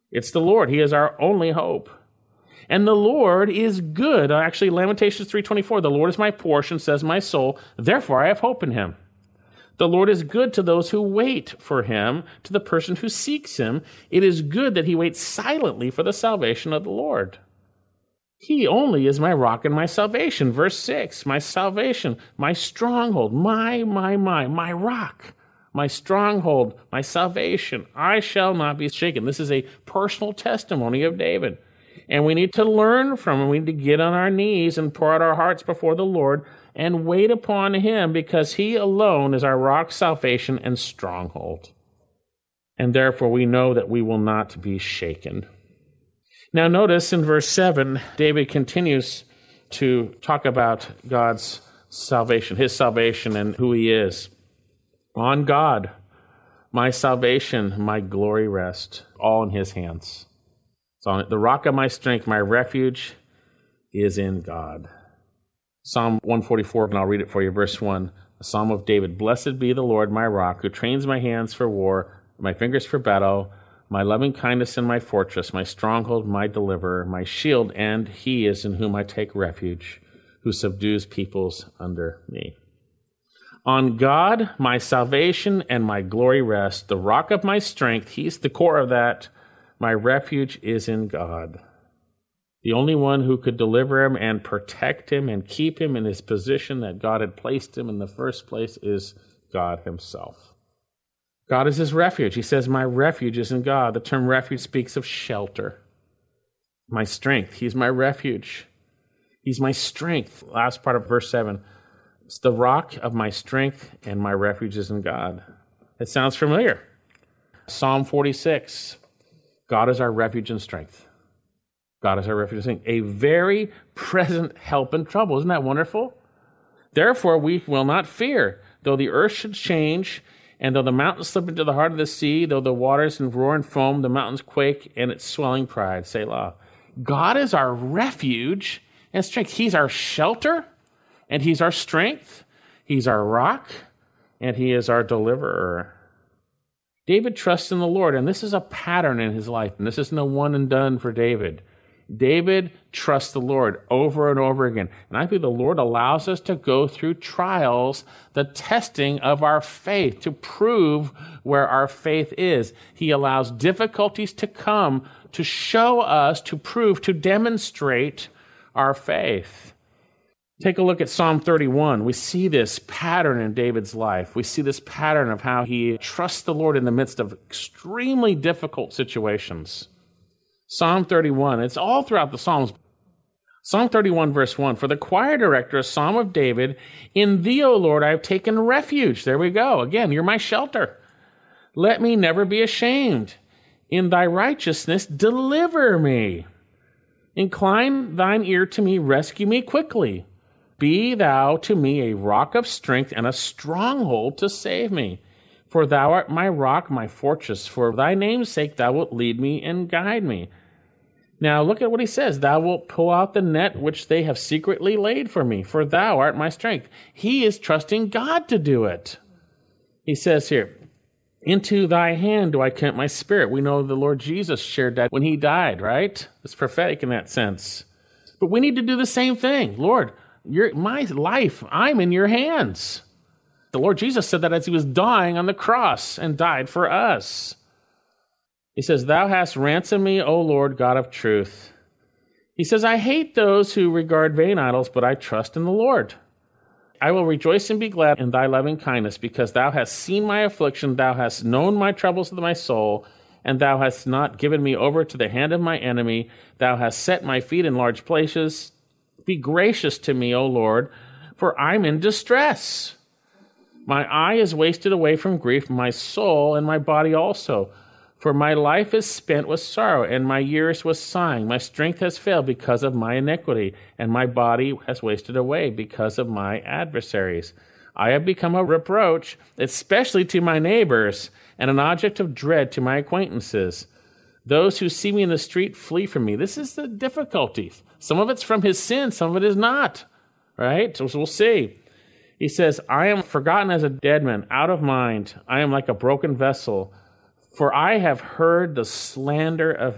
It's the Lord. He is our only hope. And the Lord is good. Actually, Lamentations 3:24, the Lord is my portion, says my soul, therefore I have hope in him. The Lord is good to those who wait for him, to the person who seeks him. It is good that he waits silently for the salvation of the Lord. He only is my rock and my salvation. Verse 6, my salvation, my stronghold, my rock, my stronghold, my salvation. I shall not be shaken. This is a personal testimony of David. And we need to learn from him. We need to get on our knees and pour out our hearts before the Lord and wait upon him, because he alone is our rock, salvation, and stronghold. And therefore we know that we will not be shaken. Now notice in verse 7, David continues to talk about God's salvation, his salvation, and who he is. On God, my salvation, my glory rest, all in his hands. So the rock of my strength, my refuge is in God. Psalm 144, and I'll read it for you, verse 1. A psalm of David. Blessed be the Lord, my rock, who trains my hands for war, my fingers for battle, my loving kindness and my fortress, my stronghold, my deliverer, my shield, and he is in whom I take refuge, who subdues peoples under me. On God, my salvation and my glory rest, the rock of my strength, he's the core of that. My refuge is in God. The only one who could deliver him and protect him and keep him in his position that God had placed him in the first place is God himself. God is his refuge. He says, my refuge is in God. The term refuge speaks of shelter. My strength, he's my refuge. He's my strength. Last part of verse 7. It's the rock of my strength and my refuge is in God. It sounds familiar. Psalm 46. God is our refuge and strength. God is our refuge and strength. A very present help in trouble. Isn't that wonderful? Therefore, we will not fear, though the earth should change, and though the mountains slip into the heart of the sea, though the waters roar and foam, the mountains quake, and its swelling pride. Selah. God is our refuge and strength. He's our shelter, and he's our strength. He's our rock, and he is our deliverer. David trusts in the Lord, and this is a pattern in his life, and this isn't a one and done for David. David trusts the Lord over and over again. And I believe the Lord allows us to go through trials, the testing of our faith, to prove where our faith is. He allows difficulties to come to show us, to prove, to demonstrate our faith. Take a look at Psalm 31. We see this pattern in David's life. We see this pattern of how he trusts the Lord in the midst of extremely difficult situations. Psalm 31, it's all throughout the Psalms. Psalm 31, verse 1, for the choir director, a psalm of David, in thee, O Lord, I have taken refuge. There we go. Again, you're my shelter. Let me never be ashamed. In thy righteousness, deliver me. Incline thine ear to me, rescue me quickly. Be thou to me a rock of strength and a stronghold to save me. For thou art my rock, my fortress. For thy name's sake thou wilt lead me and guide me. Now look at what he says. Thou wilt pull out the net which they have secretly laid for me. For thou art my strength. He is trusting God to do it. He says here, into thy hand do I commit my spirit. We know the Lord Jesus shared that when he died, right? It's prophetic in that sense. But we need to do the same thing. Lord, my life, I'm in your hands. The Lord Jesus said that as he was dying on the cross and died for us. He says, thou hast ransomed me, O Lord, God of truth. He says, I hate those who regard vain idols, but I trust in the Lord. I will rejoice and be glad in thy loving kindness, because thou hast seen my affliction, thou hast known my troubles of my soul, and thou hast not given me over to the hand of my enemy. Thou hast set my feet in large places. Be gracious to me, O Lord, for I'm in distress. My eye is wasted away from grief, my soul and my body also. For my life is spent with sorrow, and my years with sighing. My strength has failed because of my iniquity, and my body has wasted away because of my adversaries. I have become a reproach, especially to my neighbors, and an object of dread to my acquaintances. Those who see me in the street flee from me. This is the difficulty. Some of it's from his sin, some of it is not. Right? So we'll see. He says, I am forgotten as a dead man, out of mind. I am like a broken vessel. For I have heard the slander of